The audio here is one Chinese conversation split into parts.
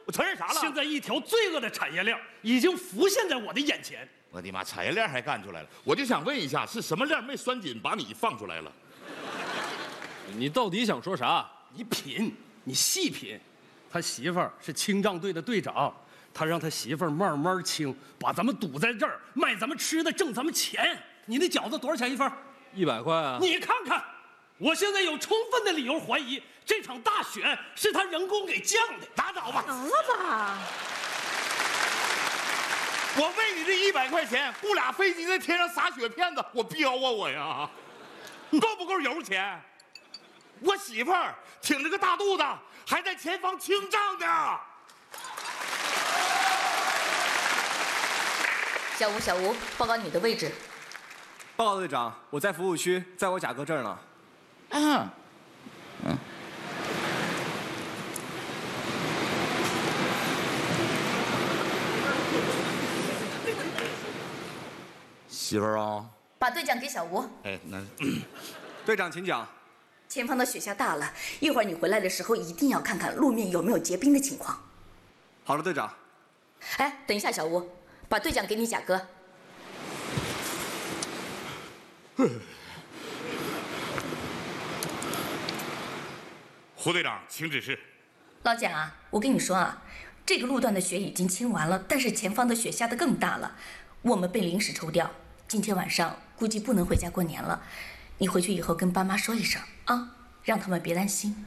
我承认啥了？ 现在一条罪恶的产业链已经浮现在我的眼前。 我的妈，产业链还干出来了！我就想问一下，是什么链没拴紧，把你放出来了？ 你到底想说啥？你品，你细品。他媳妇儿是清障队的队长，他让他媳妇儿慢慢清，把咱们堵在这儿，卖咱们吃的，挣咱们钱。你那饺子多少钱一份 ？100块啊！ 你看看，我现在有充分的理由怀疑，这场大雪是他人工给降的。拉倒吧， 行了吧？ 我为你这100块钱雇俩飞机在天上撒雪片子，我彪啊我呀！够不够油钱？我媳妇儿挺着个大肚子，还在前方清障呢。 小吴，报告你的位置。 报告队长，我在服务区，在我贾哥这儿呢。 媳妇儿啊， 把队长给小吴。 哎，那队长请讲。 前方的雪下大了，一会儿你回来的时候一定要看看路面有没有结冰的情况。 好了，队长。 哎，等一下，小吴，把队长给你贾哥。 胡队长，请指示。 老蒋啊，我跟你说啊，这个路段的雪已经清完了，但是前方的雪下得更大了，我们被临时抽调，今天晚上估计不能回家过年了。你回去以后跟爸妈说一声啊，让他们别担心。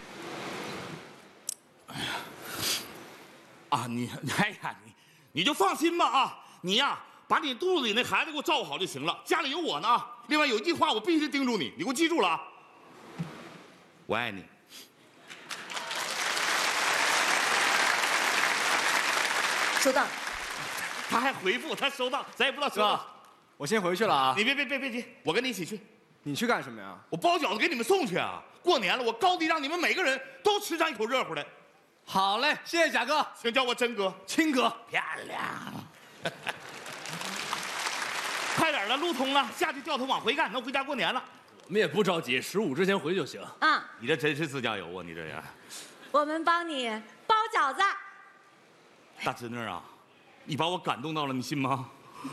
你就放心吧啊！你呀，把你肚子里那孩子给我照顾好就行了，家里有我呢啊！另外有一句话我必须叮嘱你，你给我记住了啊！我爱你。 收到。 他还回复他收到，咱也不知道收到。 我先回去了啊！ 你别急，我跟你一起去。 你去干什么呀？ 我包饺子给你们送去啊！过年了，我高低让你们每个人都吃上一口热乎的。 好嘞，谢谢贾哥， 请叫我真哥、 亲哥。 漂亮！快点了，路通了，下去掉头往回干，能回家过年了。 我们也不着急，15之前回就行。 啊， 你这真是自驾游啊！你这呀， 我们帮你包饺子。 大侄女啊，你把我感动到了，你信吗？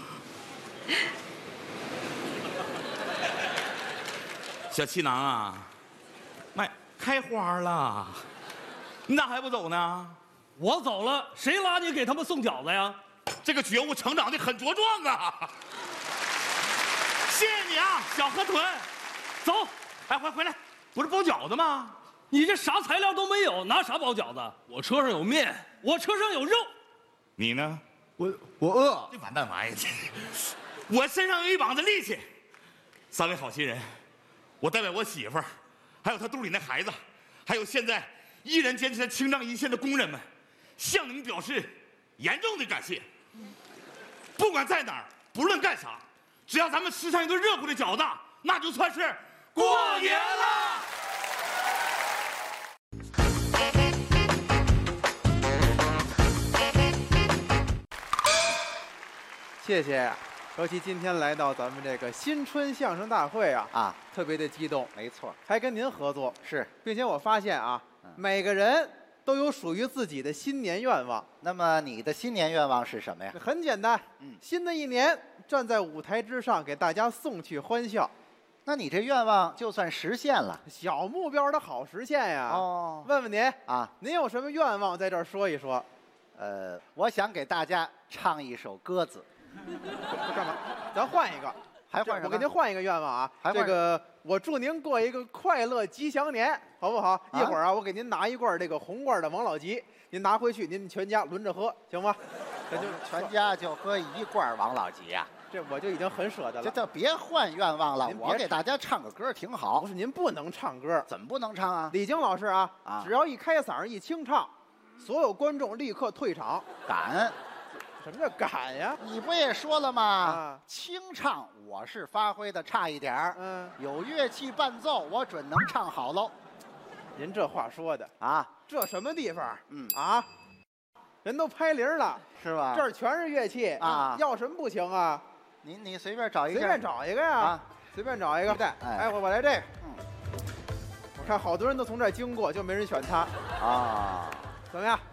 小气囊啊，妈，开花了，你咋还不走呢？ 我走了，谁拉你给他们送饺子呀？ 这个觉悟成长的很茁壮啊！谢谢你啊，小河豚。 走， 哎，回来，不是包饺子吗？ 你这啥材料都没有，拿啥包饺子？我车上有面，我车上有肉。 你呢？ 我饿。 这完蛋玩意儿，我身上有一膀子力气。3位好心人，我代表我媳妇儿，还有她肚里那孩子，还有现在依然坚持在清障一线的工人们，向你们表示严重的感谢。不管在哪儿，不论干啥，只要咱们吃上一顿热乎的饺子，那就算是过年了。 谢谢，尤其今天来到咱们这个新春相声大会啊，特别的激动。 没错， 还跟您合作是， 并且我发现啊，每个人都有属于自己的新年愿望。 那么你的新年愿望是什么呀？ 很简单，新的一年站在舞台之上，给大家送去欢笑。 那你这愿望就算实现了， 小目标它好实现呀。 哦， 问问您啊， 您有什么愿望，在这儿说一说。 我想给大家唱一首歌子。 干嘛？咱换一个， 还换什么？ 我给您换一个愿望啊！这个，我祝您过一个快乐吉祥年，好不好？一会儿啊，我给您拿一罐这个红罐的王老吉，您拿回去，您全家轮着喝，行吗？ 咱就全家就喝一罐王老吉呀。 这我就已经很舍得了。 这就别换愿望了，我给大家唱个歌挺好。 不是，您不能唱歌。 怎么不能唱啊？ 李菁老师啊，只要一开嗓一清唱，所有观众立刻退场。 赶。 什么叫赶呀？ 你不也说了吗？清唱我是发挥的差一点儿，有乐器伴奏，我准能唱好喽。 您这话说的啊， 这什么地方？人都拍铃了， 是吧？ 这儿全是乐器啊，要什么不行啊？ 你随便找一个， 随便找一个呀，随便找一个。哎，我来这个。我看好多人都从这儿经过，就没人选他。 啊， 怎么样？